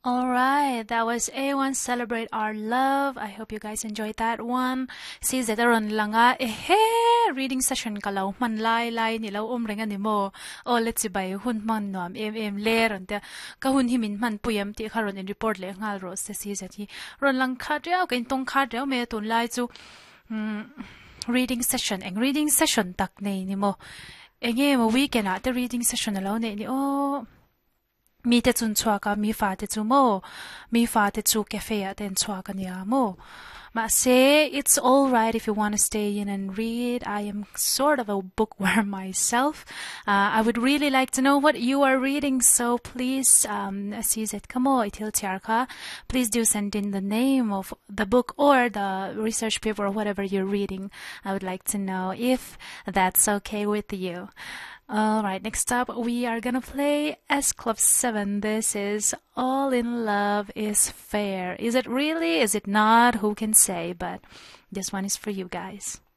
All right, that was A1 Celebrate Our Love. I hope you guys enjoyed that one. Si Zetaron langa reading session kalaw man lai nilaw umrenga ni mo. O let's bay hun man nom ler ante kahun himin man puyam ti karon in report le ngal ro se si zeti ron lang khadya kain tong khadya me tun lai chu reading session reading session tak nei ni mo enge mo weekend at the reading session alone ni o mi te chun chua ka mi fa te chu mo mi fa te chu cafe at den chua ka nia mo ma say it's all right if you want to stay in and read. I am sort of a bookworm myself. I would really like to know what you are reading, so please please do send in the name of the book or the research paper or whatever you're reading. I would like to know if that's okay with you. Alright, next up we are gonna play S Club 7. This is All in Love is Fair. Is it really? Is it not? Who can say? But this one is for you guys.